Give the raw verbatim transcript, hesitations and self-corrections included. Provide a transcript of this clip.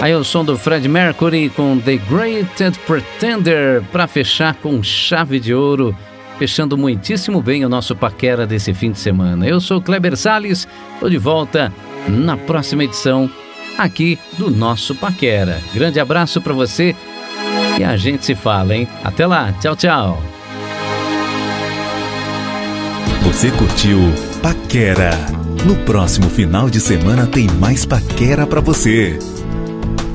Aí o som do Fred Mercury com The Great Pretender para fechar com chave de ouro, fechando muitíssimo bem o nosso Paquera desse fim de semana. Eu sou Kleber Salles, tô de volta na próxima edição aqui do nosso Paquera. Grande abraço para você e a gente se fala, hein? Até lá, tchau, tchau. Você curtiu Paquera? No próximo final de semana tem mais Paquera pra você.